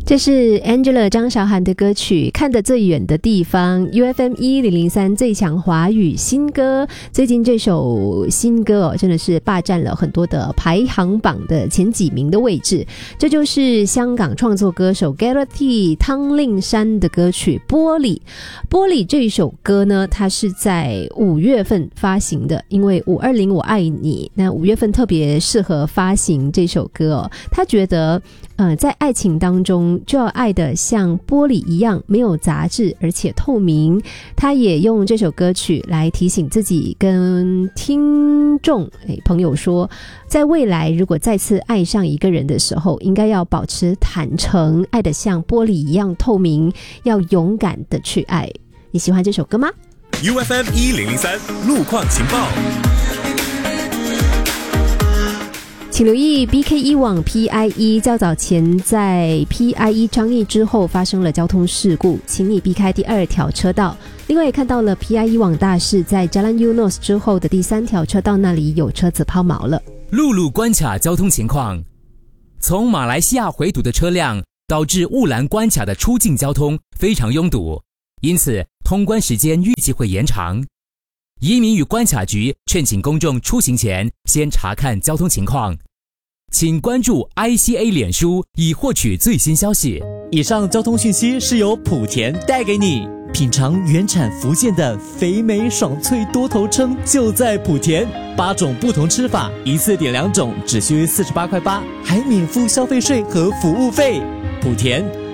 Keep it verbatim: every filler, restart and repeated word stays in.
这是 Angela 张韶涵的歌曲《看得最远的地方》 U F M 一零零三最强华语新歌。最近这首新歌哦，真的是霸占了很多的排行榜的前几名的位置。这就是香港创作歌手 Gareth 汤令山的歌曲《玻璃》。玻璃这首歌呢，它是在五月份发行的，因为五二零我爱你，那五月份特别适合发行这首歌哦。他觉得呃，在爱情当中就要爱得像玻璃一样没有杂质而且透明。他也用这首歌曲来提醒自己跟听众诶朋友说，在未来如果再次爱上一个人的时候，应该要保持坦诚，爱得像玻璃一样透明，要勇敢的去爱。你喜欢这首歌吗？ U F M 一零零三路况情报。 请留意 B K 一 网 P I E 较早前在 P I E 张义之后发生了交通事故，请你避开第二条车道。另外也看到了 P I E 网大事在 Jalan Eunos 之后的第三条车道那里有车子抛锚了。 陆路关卡交通情况，从马来西亚回堵的车辆导致雾兰关卡的出境交通非常拥堵，因此通关时间预计会延长。移民与关卡局劝请公众出行前先查看交通情况，请关注 I C A 脸书以获取最新消息。 以上交通讯息是由莆田带给你，品尝原产福建的肥美爽脆多头称就在莆田，八种不同吃法，一次点两种只需四十八块八，还免付消费税和服务费。莆田